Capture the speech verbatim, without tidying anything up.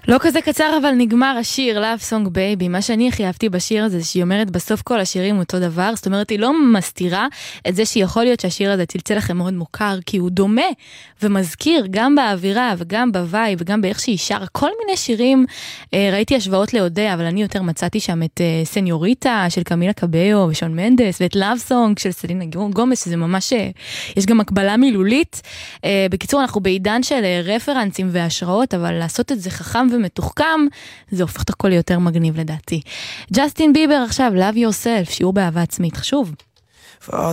לא כזה קצר, אבל נגמר השיר Love Song Baby. מה שאני הכי אהבתי בשיר הזה, שהיא אומרת בסוף כל השירים אותו דבר, זאת אומרת, היא לא מסתירה את זה שיכול להיות שהשיר הזה צלצל לכם מאוד מוכר, כי הוא דומה ומזכיר גם באווירה וגם בוואי וגם באיך שהיא שרה. כל מיני שירים, ראיתי השוואות להודע, אבל אני יותר מצאתי שם את סניוריטה של קמילה קבאו ושון מנדס, ואת Love Song של סלינה גומס, שזה ממש, יש גם הקבלה מילולית. בקיצור, אנחנו בעידן של רפרנסים והשראות, אבל לעשות את זה חכם ומתוחכם, זה הופך את הכל יותר מגניב לדעתי. ג'סטין ביבר עכשיו, Love Yourself, שיעור באהבה עצמית, חשוב. For all